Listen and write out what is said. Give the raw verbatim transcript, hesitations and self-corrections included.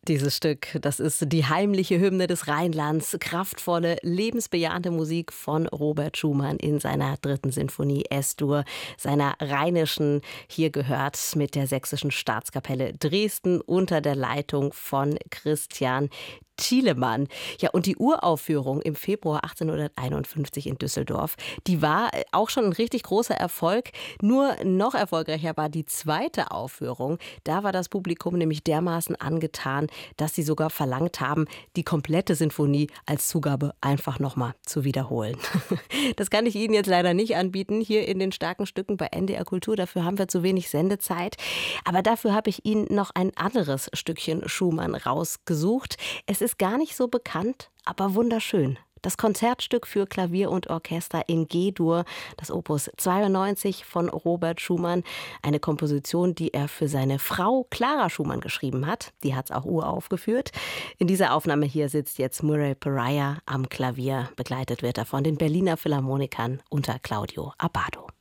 Dieses Stück, das ist die heimliche Hymne des Rheinlands, kraftvolle, lebensbejahende Musik von Robert Schumann in seiner dritten Sinfonie S-Dur, seiner rheinischen, hier gehört mit der Sächsischen Staatskapelle Dresden unter der Leitung von Christian Thielemann. Ja, und die Uraufführung im Februar achtzehnhunderteinundfünfzig in Düsseldorf, die war auch schon ein richtig großer Erfolg. Nur noch erfolgreicher war die zweite Aufführung. Da war das Publikum nämlich dermaßen angetan, dass sie sogar verlangt haben, die komplette Sinfonie als Zugabe einfach nochmal zu wiederholen. Das kann ich Ihnen jetzt leider nicht anbieten, hier in den starken Stücken bei N D R Kultur. Dafür haben wir zu wenig Sendezeit. Aber dafür habe ich Ihnen noch ein anderes Stückchen Schumann rausgesucht. Es ist gar nicht so bekannt, aber wunderschön. Das Konzertstück für Klavier und Orchester in G-Dur, das Opus zweiundneunzig von Robert Schumann. Eine Komposition, die er für seine Frau Clara Schumann geschrieben hat. Die hat es auch uraufgeführt. In dieser Aufnahme hier sitzt jetzt Murray Pariah am Klavier. Begleitet wird er von den Berliner Philharmonikern unter Claudio Abbado.